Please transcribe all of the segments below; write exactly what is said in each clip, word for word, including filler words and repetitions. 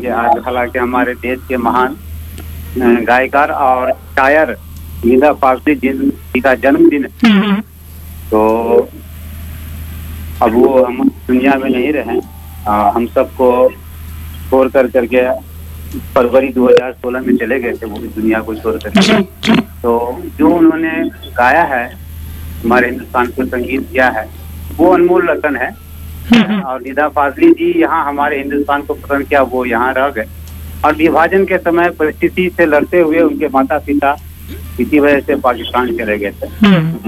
कि आज हालांकि हमारे देश के महान गायकार और शायर निदा फाजली जी का जन्मदिन है, तो अब वो हम दुनिया में नहीं रहे। आ, हम सबको छोड़ कर करके फरवरी दो हज़ार सोलह में चले गए थे, वो भी दुनिया को छोड़ करके। तो जो उन्होंने गाया है, हमारे हिंदुस्तान को संगीत किया है, वो अनमोल रतन है। और निदा फाजली जी यहाँ हमारे हिंदुस्तान को पसंद किया, वो यहाँ रह गए। और विभाजन के समय परिस्थिति से लड़ते हुए उनके माता पिता इसी वजह से पाकिस्तान चले गए थे जी।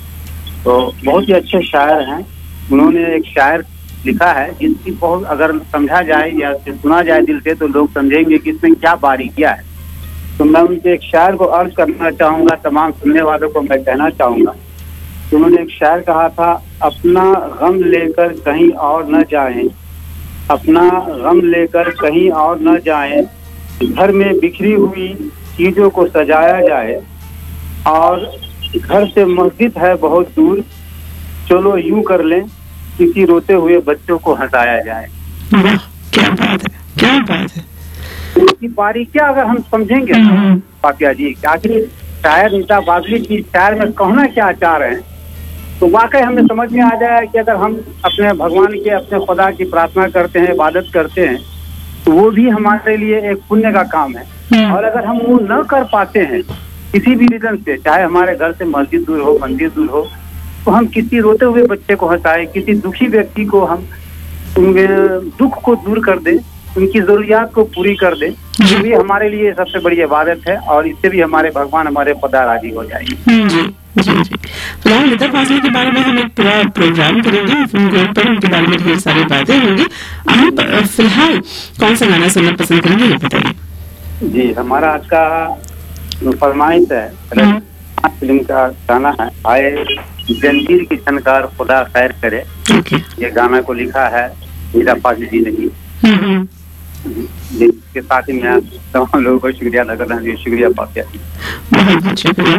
तो बहुत ही अच्छे शायर हैं। उन्होंने एक शायर लिखा है जिसकी बहुत अगर समझा जाए या सुना जाए दिल से तो लोग समझेंगे कि इसमें क्या बारीकियां है। तो मैं उनके एक शायर को अर्ज करना चाहूँगा, तमाम सुनने वालों को मैं कहना चाहूँगा। तो उन्होंने एक शायर कहा था, अपना गम लेकर कहीं और न जाएं, अपना गम लेकर कहीं और न जाएं, घर में बिखरी हुई चीजों को सजाया जाए, और घर से मस्जिद है बहुत दूर, चलो यूं कर लें किसी रोते हुए बच्चों को हंसाया जाए। क्या बात है, क्या बात है। इसकी बारीकियां अगर हम समझेंगे पापिया जी, आखिर शायर निदा फाजली की शायर में कहना क्या चाह रहे हैं, तो वाकई हमें समझ में आ जाए कि अगर हम अपने भगवान के, अपने खुदा की प्रार्थना करते हैं, इबादत करते हैं, तो वो भी हमारे लिए एक पुण्य का काम है। और अगर हम वो न कर पाते हैं किसी भी रीजन से, चाहे हमारे घर से मस्जिद दूर हो, मंदिर दूर हो, तो हम किसी रोते हुए बच्चे को हंसाए, किसी दुखी व्यक्ति को हम उनके दुख को दूर कर दे, उनकी जरूरियात को पूरी कर दे, ये भी हमारे लिए सबसे बड़ी इबादत है। और इससे भी हमारे भगवान, हमारे खुदा राजी हो जाएंगे। जी जी जी। फिलहाल निदा फाजली के बारे में हम एक पूरा प्रोग्राम करेंगे, पर उनके बारे में ढेर सारी बातें होंगी। आप फिलहाल कौन सा गाना सुनना पसंद करेंगे, ये बताइए। जी, हमारा आज का फरमाइश है, फिल्म का गाना है, आए जंजीर की छनकार खुदा खैर करे। ये गाना को लिखा है निदा फाजली जी ने ही। इसके साथ ही मैं तमाम लोगों को शुक्रिया अदा करना चाहिए। शुक्रिया पापिया जी, बहुत बहुत शुक्रिया।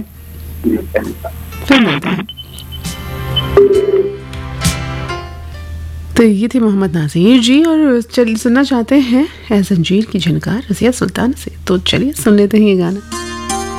तो ये थे मोहम्मद नाज़ीर जी, और चल सुनना चाहते हैं ए जंजीर की झनकार रज़िया सुल्तान से, तो चलिए सुन लेते हैं ये गाना।